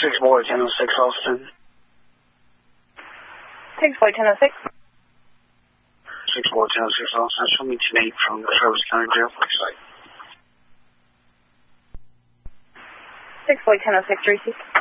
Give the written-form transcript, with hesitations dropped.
6 boy 1006 Austin. 6 boy 1006. 6 boy 1006 Austin. Show me 10-8 from the Traverse County Jail site. 6 boy 1006 Tracy.